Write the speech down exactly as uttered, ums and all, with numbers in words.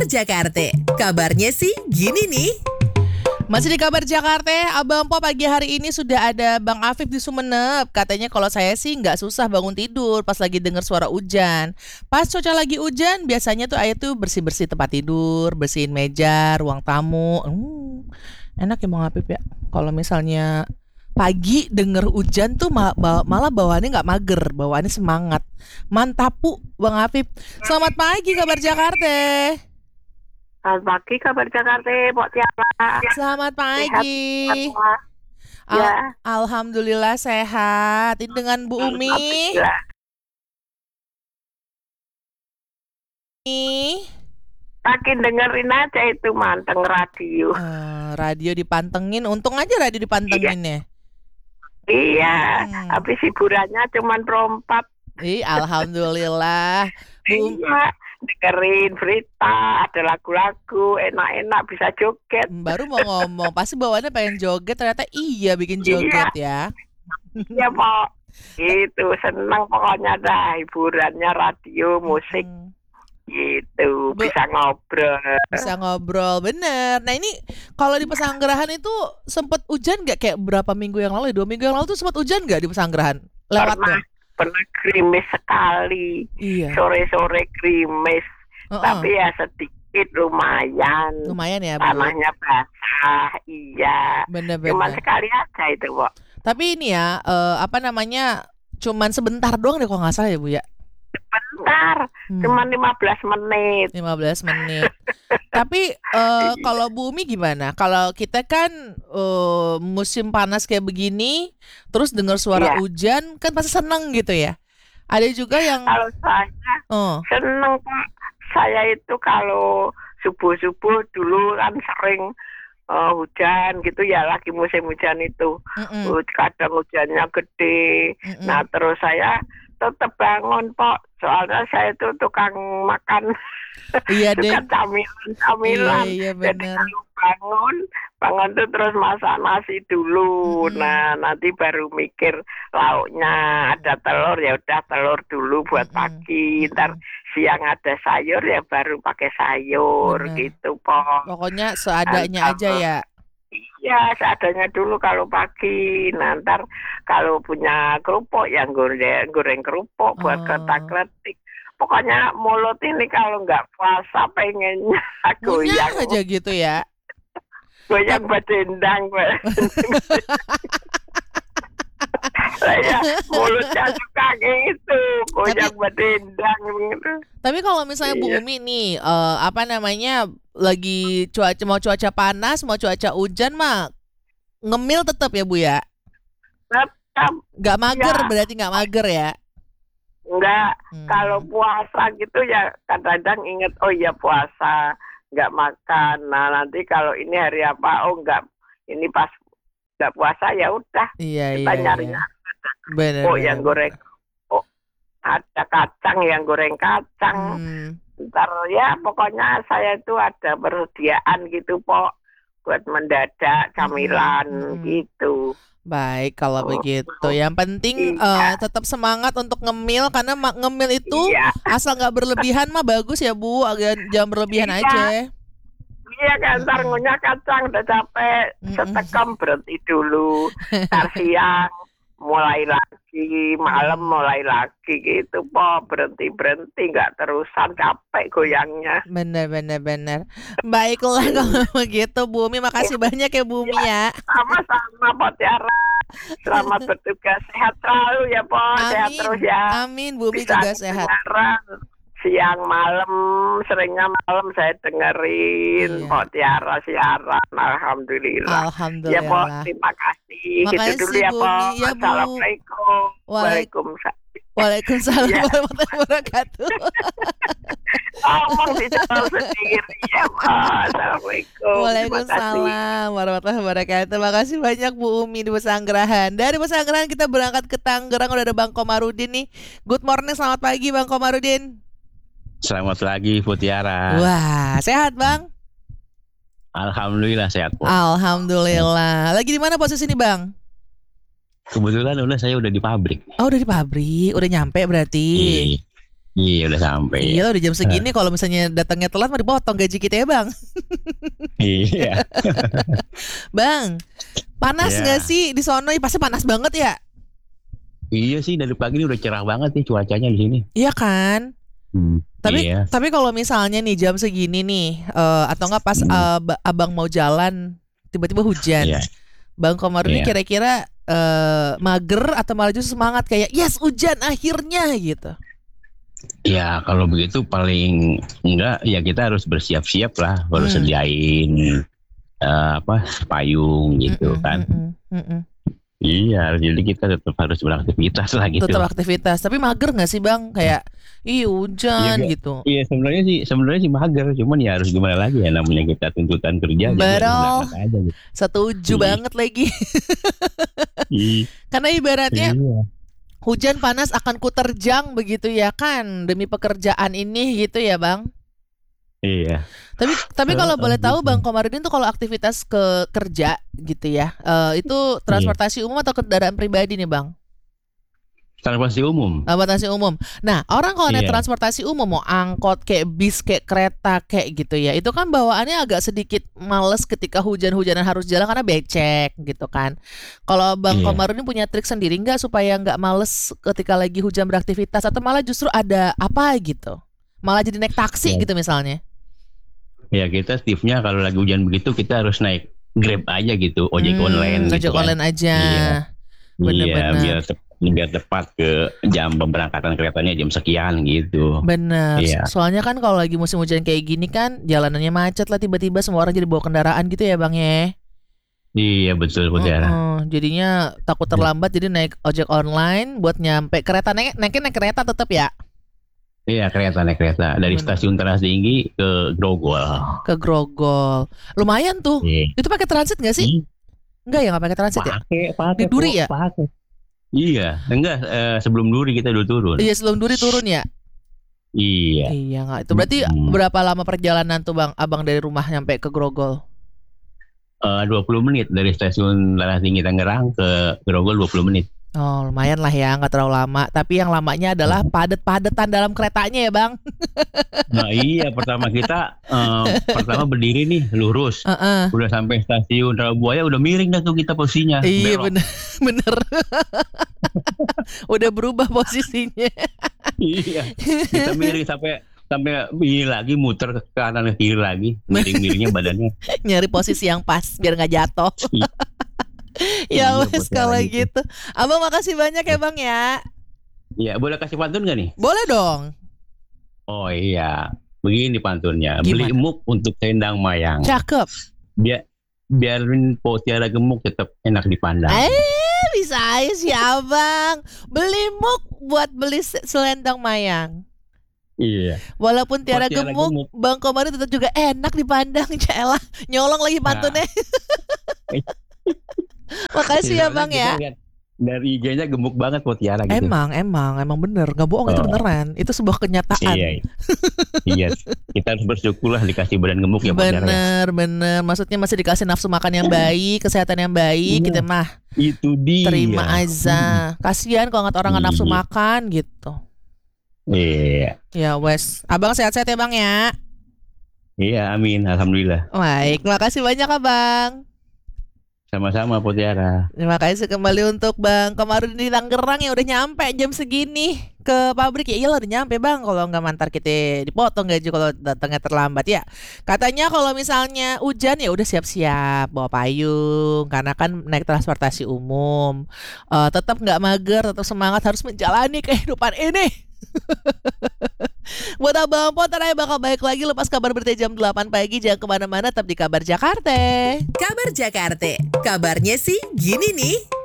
Jakarta. Kabarnya sih gini nih. Masih di kabar Jakarta, Abang Po pagi hari ini sudah ada Bang Afif di Sumeneb. Katanya kalau saya sih nggak susah bangun tidur pas lagi dengar suara hujan. Pas cuaca lagi hujan, biasanya tuh ayah tuh bersih-bersih tempat tidur, bersihin meja, ruang tamu. Hmm, enak ya Bang Afif ya. Kalau misalnya pagi denger hujan tuh ma- ba- malah bawaannya nggak mager, bawaannya semangat. Mantapu Bang Afif. Selamat pagi kabar Jakarta. Selamat pagi kabar Jakarta, Pok Tiara. Selamat pagi. Sehat, sehat, Al- ya. Alhamdulillah sehat. Ini dengan Bu Umi. Alhamdulillah. Makin dengerin aja itu manteng radio. Eh, radio dipantengin. Untung aja radio dipantengin ya. Iya, Hmm. habis hiburannya cuman rompat. Ih, alhamdulillah. Bu, Iya, dengerin berita, ada lagu-lagu, enak-enak bisa joget. baru mau ngomong, pasti bawaannya pengen joget. Ternyata iya bikin joget ya. Iya, Pok. Itu seneng pokoknya dah hiburannya radio, musik Hmm, gitu, Bu- bisa ngobrol. bisa ngobrol, bener. Nah ini kalau di Pesanggerahan itu sempet hujan nggak kayak berapa minggu yang lalu? ya? Dua minggu yang lalu tuh sempet hujan nggak di Pesanggerahan? Lewat Pernah, dong. pernah krimis sekali. Iya. Sore-sore krimis, Heeh. tapi ya sedikit lumayan. Lumayan ya Bu. Tanahnya basah, iya. Cuman Bener-bener. sekali aja itu, Pok. Tapi ini ya, eh, apa namanya, cuman sebentar doang deh kalau nggak salah ya Bu ya. Bentar, Hmm, cuman lima belas menit. lima belas menit. Tapi eh, kalau Bu Umi gimana? Kalau kita kan eh, musim panas kayak begini, terus dengar suara Iya. hujan, kan pasti seneng gitu ya. Ada juga yang, Kalau saya oh, seneng, Pak. Saya itu kalau subuh-subuh dulu kan sering eh, hujan gitu ya, lagi musim hujan itu. mm-mm, Uh, Kadang hujannya gede. mm-mm. Nah, terus saya tetap bangun, Pok. Soalnya saya itu tukang makan, Iya deh. suka camilan-camilan. Iya, iya Jadi bener. kalau bangun, bangun tuh terus masak nasi dulu. Mm-mm. Nah, nanti baru mikir lauknya. Ada telur, ya udah telur dulu buat Mm-mm. pagi. Ntar Mm-mm. siang ada sayur, ya baru pakai sayur Bener. gitu, Pok. Pokoknya seadanya aja ya. Iya, seadanya dulu kalau pagi. Nah, ntar kalau punya kerupuk, yang goreng, goreng kerupuk buat Oh. ketak-ketik. Pokoknya mulut ini kalau nggak puasa pengennya Ngunyah goyang. aja gitu ya. Goyang bedendang. Saya mulutnya suka gitu, goyang bedendang gitu. Tapi kalau misalnya Bu Iya. Umi nih, eh, apa namanya, lagi cuaca mau cuaca panas, mau cuaca hujan mah ngemil tetap ya Bu ya. Tetap Gak mager, ya, berarti gak mager ya. enggak. Hmm. Kalau puasa gitu ya kadang-kadang inget, oh iya puasa, nggak makan. Nah, nanti kalau ini hari apa, oh enggak, ini pas nggak puasa, ya udah Iya kita iya nyarinya. iya. Bener Oh, bener yang goreng, bener. oh ada kacang, yang goreng kacang. Hmm. Ntar ya pokoknya saya itu ada persediaan gitu, Pok, buat mendadak camilan Mm-mm, mm-mm. gitu. Baik kalau Oh, begitu. Yang penting iya, eh, tetap semangat untuk ngemil karena ma- ngemil itu iya, asal nggak berlebihan mah bagus ya Bu. Agak jangan berlebihan iya, aja. iya kan, ntar Mm-mm, ngunyah kacang udah capek, mm-mm. setekam berhenti dulu, ntar siang mulai lagi, malam Mm-mm. mulai lagi gitu, Pok, berhenti-berhenti, nggak terusan, capek goyangnya. Bener bener bener. Baiklah Iya, kalau begitu Bu Umi, makasih banyak ya Bu Umi iya, ya. sama-sama, Pok Tiara. Selamat bertugas, sehat selalu ya, Pok, sehat Amin. terus ya. Amin Bu Umi Bisa juga sehat. kedengaran siang malam, seringnya malam saya dengerin Iya. Pok Tiara siaran, alhamdulillah. Ya, Pok, Alhamdulillah. terima kasih. Gitu dulu Makasih ya, Bu Pok. Umi. Ya Bu. Assalamualaikum. Walaik Waalaikumsalam. Waalaikumsalam Ya, warahmatullahi wabarakatuh. ngomong di channel sendiri ya, Pok. Assalamualaikum. Terima kasih. Waalaikumsalam warahmatullahi wabarakatuh. Makasih banyak Bu Umi di Pesanggerahan. Dari Pesanggerahan kita berangkat ke Tangerang, udah ada Bang Komarudin nih. Good morning, selamat pagi Bang Komarudin. Selamat pagi Putiara. Wah, sehat Bang? Alhamdulillah sehat, Po. Alhamdulillah. Lagi di mana posisi nih Bang? Kebetulan udah saya udah di pabrik. Oh, udah di pabrik, udah nyampe berarti. Iya. Iya udah sampai. Iya udah jam segini kalau misalnya datangnya telat mah dipotong gaji kita ya bang. Iya. Bang, panas Iya. nggak sih di sono? Ih, pasti panas banget ya. Iya sih dari pagi ini udah cerah banget nih cuacanya di sini. Iya kan? Hmm, Tapi iya. tapi kalau misalnya nih jam segini nih eh, atau enggak pas Hmm. eh, ba- abang mau jalan tiba-tiba hujan, Iya. Bang Komar ini Iya. kira-kira eh, mager atau malah justru semangat kayak yes hujan akhirnya gitu. Ya kalau begitu paling enggak ya kita harus bersiap-siap lah, harus Hmm. sediain eh, apa payung gitu Mm-mm, kan. mm-mm, mm-mm. Iya, jadi kita tetap harus beraktivitas lah gitu. Tetap aktivitas, tapi mager nggak sih bang? Kayak ih hujan Iya, gitu. Iya sebenarnya sih sebenarnya sih mager, cuman ya harus gimana lagi ya namanya kita tuntutan kerja. jadi harus Betul. berangkat aja gitu. Setuju Iya. banget lagi. Iya. Karena ibaratnya Iya. hujan panas akan kuterjang begitu ya kan demi pekerjaan ini gitu ya bang. Iya. Tapi tapi kalau Eh, boleh tahu gitu. Bang Komarudin tuh kalau aktivitas ke kerja gitu ya, eh, itu transportasi umum atau kendaraan pribadi nih Bang? Transportasi umum. Transportasi umum. Nah orang kalau naik Iya. transportasi umum mau angkot kayak bis kayak kereta kayak gitu ya, itu kan bawaannya agak sedikit males ketika hujan-hujanan harus jalan karena becek gitu kan. Kalau Bang Iya. Komarudin punya trik sendiri nggak supaya nggak males ketika lagi hujan beraktivitas atau malah justru ada apa gitu? Malah jadi naik taksi Iya. gitu misalnya. Ya kita tipsnya kalau lagi hujan begitu kita harus naik Grab aja gitu, ojek Hmm, online ojek gitu kan. online aja. Iya. Bener-bener. Iya, biar tep- biar tepat ke jam pemberangkatan keretanya jam sekian gitu. Bener. Iya. Soalnya kan kalau lagi musim hujan kayak gini kan jalanannya macet lah tiba-tiba semua orang jadi bawa kendaraan gitu ya Bang ya. Iya betul Putera. Heeh, jadinya takut terlambat jadi naik ojek online buat nyampe kereta naik naikin naik kereta tetap ya Iya kereta naik kereta dari Bener. stasiun Teras Tinggi ke Grogol. ke Grogol. Lumayan tuh. Iya. Itu pakai transit gak sih? Ih, Enggak ya nggak pakai transit ya? Pakai, pakai. Di Duri kok, ya? Pakai. Iya, enggak eh, sebelum Duri kita dulu turun. Iya sebelum Duri turun ya. Iya. Iya nggak. Itu berarti Hmm. berapa lama perjalanan tuh Bang Abang dari rumah nyampe ke Grogol? Eh, dua puluh menit dari stasiun Teras Tinggi Tangerang ke Grogol dua puluh menit. Oh lumayan lah ya nggak terlalu lama. Tapi yang lamanya adalah padet-padetan dalam keretanya ya Bang. Nah iya pertama kita eh, pertama berdiri nih lurus. Heeh. Udah sampai stasiun Rawabuaya udah miring dah tuh kita posisinya. Iya Belok. bener bener. Udah berubah posisinya. Iya. Kita miring sampai sampai ini lagi muter ke kanan ke kiri lagi. Miring-miringnya badannya. Nyari posisi yang pas biar nggak jatuh. Ya Iya, wes buat kalau jalan gitu. gitu. Abang makasih banyak ya Bang ya. Iya, boleh kasih pantun gak nih? Boleh dong. Oh iya. Begini pantunnya. Beli Gimana? emuk untuk sendang mayang. Cakep. Biar biarin Potiara gemuk tetap enak dipandang. Eh bisa aja sih Abang. Beli muk buat beli se- selendang mayang. Iya. Walaupun Tiara Tiara gemuk, gemuk. Bang Komar tetap juga enak dipandang. Celah nyolong lagi pantunnya. Makasih ya Soalnya Bang kita ya. lihat dari I G-nya gemuk banget Potiara gitu. Emang, emang, emang bener. Gak bohong itu Oh. beneran. Itu sebuah kenyataan. Iya. Iya. Kita harus bersyukur lah dikasih badan gemuk ya Potiara. ya. Bener, bener. Maksudnya masih dikasih nafsu makan yang baik, kesehatan yang baik. Iya. Kita mah Itu dia. terima aja. Kasihan kalau nggak orang nggak nafsu Iya. makan gitu. Iya. Ya wes. Abang sehat-sehat ya Bang ya. Iya, amin. Alhamdulillah. Baik, terima kasih banyak Abang. Sama-sama Potiara. Terima kasih kembali untuk Bang Komarudin di Tangerang yang udah nyampe jam segini ke pabrik. Ya iyalah udah nyampe Bang. Kalau nggak mantar kita dipotong gaji kalau datangnya terlambat ya. Katanya kalau misalnya hujan ya udah siap-siap bawa payung karena kan naik transportasi umum. Eh, tetap nggak mager, tetap semangat harus menjalani kehidupan ini. Buat Abang Potter ya bakal baik lagi lepas kabar berita jam delapan pagi. Jangan kemana-mana, tetap di Kabar Jakarta. Kabar Jakarta. Kabarnya sih gini nih.